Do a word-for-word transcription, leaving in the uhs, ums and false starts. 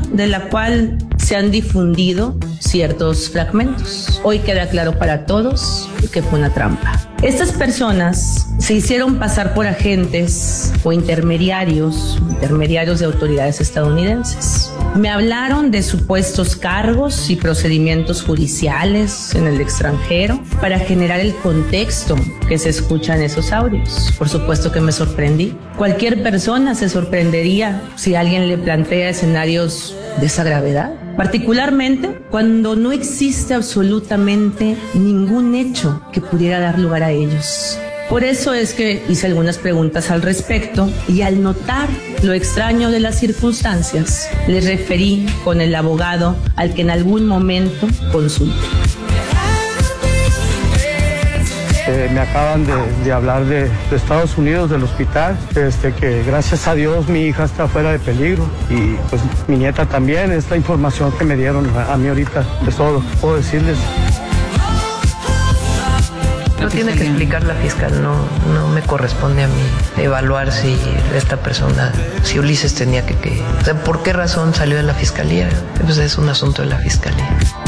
de la cual se han difundido ciertos fragmentos. Hoy queda claro para todos que fue una trampa. Estas personas se hicieron pasar por agentes o intermediarios, intermediarios de autoridades estadounidenses. Me hablaron de supuestos cargos y procedimientos judiciales en el extranjero para generar el contexto que se escucha en esos audios. Por supuesto que me sorprendí. Cualquier persona se sorprendería si alguien le plantea escenarios de esa gravedad, particularmente cuando no existe absolutamente ningún hecho que pudiera dar lugar a ellos. Por eso es que hice algunas preguntas al respecto y al notar lo extraño de las circunstancias, les referí con el abogado al que en algún momento consulté. Eh, me acaban de, de hablar de, de Estados Unidos, del hospital, este, que gracias a Dios mi hija está fuera de peligro y pues mi nieta también. Es la información que me dieron a, a mí ahorita, es todo lo que puedo decirles. Lo tiene que explicar la fiscal, no, no me corresponde a mí evaluar si esta persona, si Ulises tenía que, que... O sea, ¿por qué razón salió de la fiscalía? Pues es un asunto de la fiscalía.